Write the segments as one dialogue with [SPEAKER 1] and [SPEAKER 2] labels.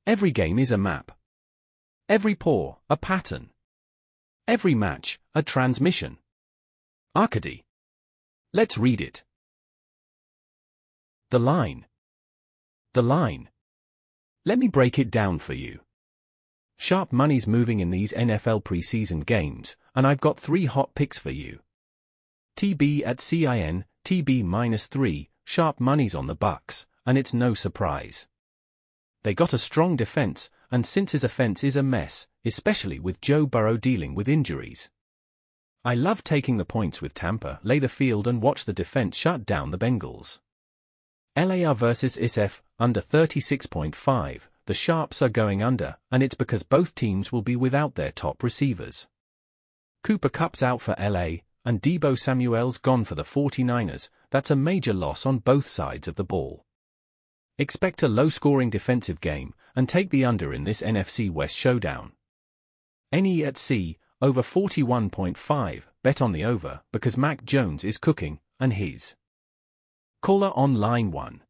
[SPEAKER 1] Every game is a map. Every pour, a pattern. Every match, a transmission. Arcady. Let's read it. The line. The line. Let me break it down for you. Sharp money's moving in these NFL preseason games, and I've got 3 hot picks for you. TB at CIN, TB -3, sharp money's on the Bucs, and it's no surprise. They got a strong defense, and since his offense is a mess, especially with Joe Burrow dealing with injuries. I love taking the points with Tampa, lay the field and watch the defense shut down the Bengals. LAR versus ISF, under 36.5, the Sharps are going under, and it's because both teams will be without their top receivers. Cooper Kupp's out for LA, and Deebo Samuel's gone for the 49ers, that's a major loss on both sides of the ball. Expect a low-scoring defensive game, and take the under in this NFC West showdown. NE at C, over 41.5, bet on the over, because Mac Jones is cooking, and his. Caller on line 1.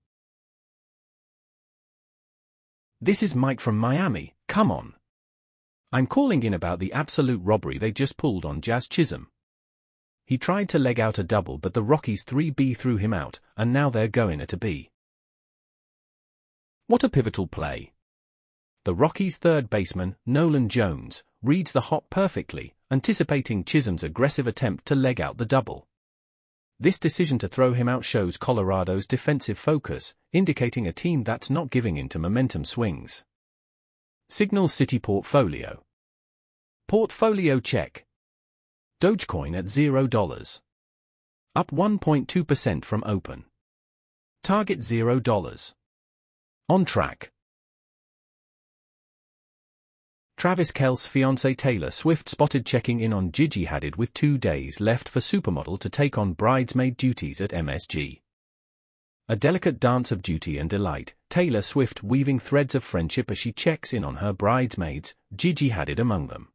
[SPEAKER 1] This is Mike from Miami, come on. I'm calling in about the absolute robbery they just pulled on Jazz Chisholm. He tried to leg out a double but the Rockies 3B threw him out, and now they're going at a B. What a pivotal play. The Rockies' third baseman, Nolan Jones, reads the hop perfectly, anticipating Chisholm's aggressive attempt to leg out the double. This decision to throw him out shows Colorado's defensive focus, indicating a team that's not giving in to momentum swings. Signal City Portfolio. Portfolio check. Dogecoin at $0. Up 1.2% from open. Target $0. On track. Travis Kelce's fiancée Taylor Swift spotted checking in on Gigi Hadid with 2 days left for supermodel to take on bridesmaid duties at MSG. A delicate dance of duty and delight, Taylor Swift weaving threads of friendship as she checks in on her bridesmaids, Gigi Hadid among them.